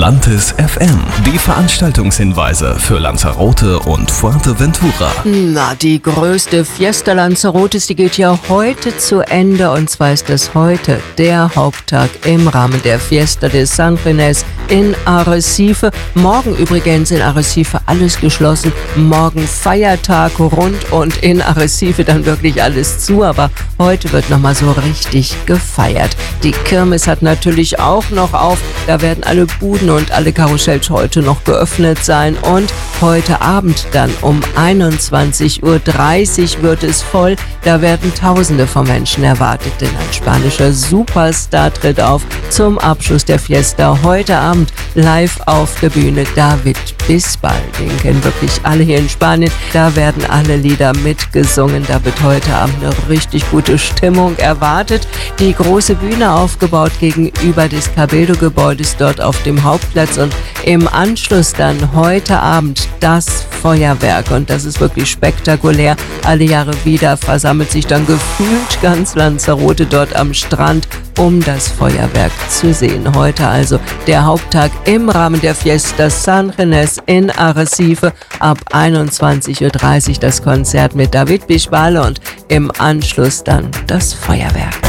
Atlantis FM. Die Veranstaltungshinweise für Lanzarote und Fuerteventura. Na, die größte Fiesta Lanzarotes, die geht ja heute zu Ende. Und zwar ist es heute der Haupttag im Rahmen der Fiesta de San Ginés in Arrecife. Morgen übrigens in Arrecife alles geschlossen. Morgen Feiertag rund und in Arrecife dann wirklich alles zu. Aber heute wird nochmal so richtig gefeiert. Die Kirmes hat natürlich auch noch auf. Da werden alle Buden und alle Karussells heute noch geöffnet sein. Und heute Abend dann um 21:30 Uhr wird es voll. Da werden Tausende von Menschen erwartet, denn ein spanischer Superstar tritt auf zum Abschluss der Fiesta. Heute Abend live auf der Bühne David Bisbal. Den kennen wirklich alle hier in Spanien. Da werden alle Lieder mitgesungen. Da wird heute Abend eine richtig gute Stimmung erwartet. Die große Bühne aufgebaut gegenüber des Cabildo-Gebäudes dort auf dem Hauptplatz und im Anschluss dann heute Abend das Feuerwerk. Und das ist wirklich spektakulär. Alle Jahre wieder versammelt sich dann gefühlt ganz Lanzarote dort am Strand, um das Feuerwerk zu sehen. Heute also der Haupttag im Rahmen der Fiesta San Ginés in Arrecife. Ab 21:30 Uhr das Konzert mit David Bisbal und im Anschluss dann das Feuerwerk.